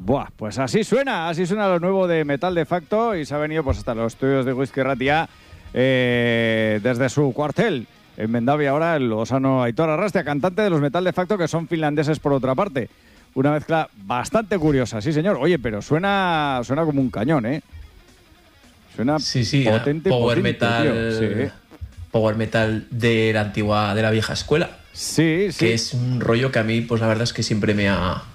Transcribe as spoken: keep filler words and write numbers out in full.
Buah, pues así suena, así suena lo nuevo de Metal de Facto y se ha venido pues hasta los estudios de Whisky Ratia eh, desde su cuartel en Mendavia ahora el osano Aitor Arrastia, cantante de los Metal de Facto, que son finlandeses por otra parte. Una mezcla bastante curiosa, sí señor. Oye, pero suena suena como un cañón, ¿eh? Suena sí, sí, potente, power potente, metal, sí. power metal de la antigua, de la vieja escuela. Sí, sí. Que es un rollo que a mí, pues la verdad es que siempre me ha,